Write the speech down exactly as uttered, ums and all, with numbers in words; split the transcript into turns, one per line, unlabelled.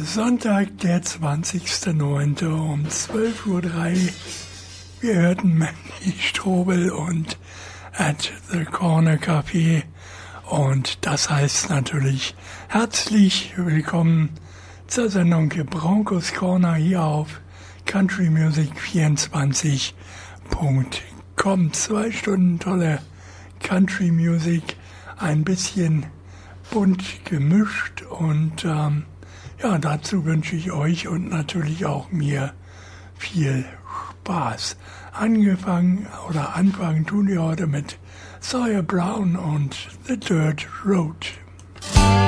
Sonntag, der zwanzigster neunte um zwölf Uhr drei. Wir hörten Mandy Strobel und At the Corner Café. Und das heißt natürlich herzlich willkommen zur Sendung Broncos Corner hier auf country music vierundzwanzig punkt com. Zwei Stunden tolle Country Music, ein bisschen bunt gemischt und ähm, ja, dazu wünsche ich euch und natürlich auch mir viel Spaß. Angefangen oder anfangen tun wir heute mit Sawyer Brown und The Dirt Road.